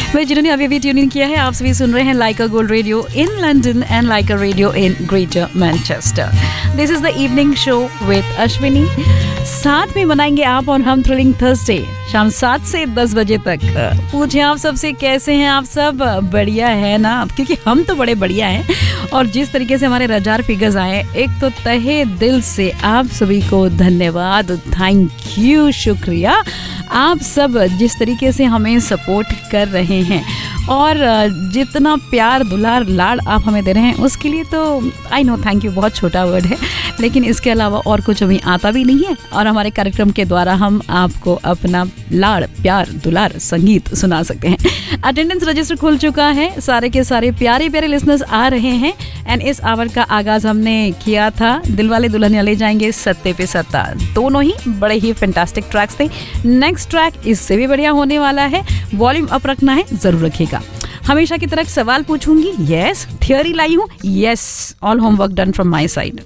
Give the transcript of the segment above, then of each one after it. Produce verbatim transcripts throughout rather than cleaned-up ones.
वे जिन्होंने अभी अभी ट्यून इन किया है, आप सभी सुन रहे हैं लाइका gold radio in London and Lyca radio in greater Manchester. This is the evening show with Ashwini. साथ में मनाएंगे आप और हम थ्रिलिंग थर्सडे शाम सात से दस बजे तक। पूछें आप सबसे कैसे हैं आप सब? बढ़िया है ना? क्योंकि हम तो बड़े बढ़िया हैं। और जिस तरीके से हमारे रजार फिगर्स आए, एक तो तहे दिल से आप सभी को धन्यवाद, थैंक यू, शुक्रिया। आप सब जिस तरीके से हमें सपोर्ट कर रहे हैं और जितना प्यार दुलार लाड आप हमें दे रहे हैं, उसके लिए तो आई नो थैंक यू बहुत छोटा वर्ड है, लेकिन इसके अलावा और कुछ अभी आता भी नहीं है। और हमारे कार्यक्रम के द्वारा हम आपको अपना लाड़ प्यार दुलार संगीत सुना सकते हैं। अटेंडेंस रजिस्टर खुल चुका है, सारे के सारे प्यारे प्यारे लिसनर्स आ रहे हैं। एंड इस आवर का आगाज हमने किया था दिलवाले दुल्हनिया ले जाएंगे सत्ते पे सत्ता, दोनों ही बड़े ही फैंटास्टिक ट्रैक्स थे। नेक्स्ट ट्रैक इससे भी बढ़िया होने वाला है, वॉल्यूम अप रखना है, जरूर रखिएगा। हमेशा की तरह सवाल पूछूंगी, यस। थियोरी लाई हूँ, yes. All homework done from my side.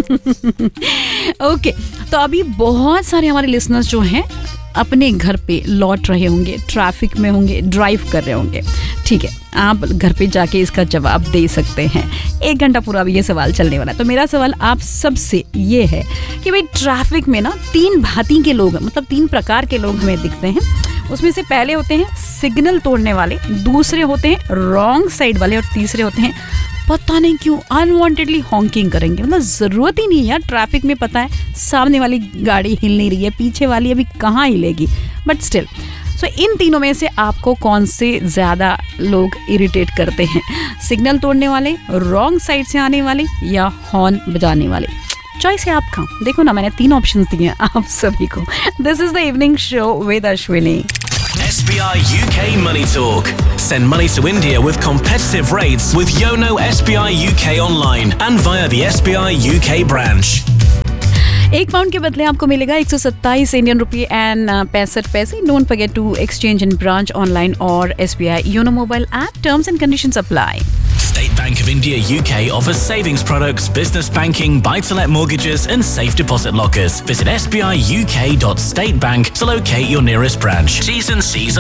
Okay, तो अभी बहुत सारे हमारे लिसनर्स जो हैं अपने घर पे लौट रहे होंगे, ट्रैफिक में होंगे, ड्राइव कर रहे होंगे। ठीक है, आप घर पे जाके इसका जवाब दे सकते हैं। एक घंटा पूरा अभी ये सवाल चलने वाला है। तो मेरा सवाल आप सबसे ये है कि भाई ट्रैफिक में ना तीन भांति के लोग, मतलब तीन प्रकार के लोग हमें दिखते हैं। उसमें से पहले होते हैं सिग्नल तोड़ने वाले, दूसरे होते हैं रॉन्ग साइड वाले, और तीसरे होते हैं पता नहीं क्यों अनवांटेडली हॉकिंग करेंगे। मतलब ज़रूरत ही नहीं यार, ट्रैफिक में पता है सामने वाली गाड़ी हिल नहीं रही है, पीछे वाली अभी कहाँ हिलेगी, बट स्टिल। सो इन तीनों में से आपको कौन से ज़्यादा लोग इरिटेट करते हैं? सिग्नल तोड़ने वाले, रॉन्ग साइड से आने वाले, या हॉर्न बजाने वाले? चॉइस है आपका। देखो ना, मैंने तीन ऑप्शंस दिए हैं आप सभी को। This is the evening show with Ashwini. S B I U K Money Talk. Send money to India with competitive rates with Yono S B I U K online and via the S B I U K branch. एक pound के बदले आपको मिलेगा एक सौ सत्ताईस Indian रुपये and पैंसठ पैसे। Don't forget to exchange in branch, online और S B I YONO mobile app. Terms and conditions apply. State Bank of India U K offers savings products, business banking, buy-to-let mortgages and safe deposit lockers. Visit s b i u k dot state bank to locate your nearest branch. T's and C's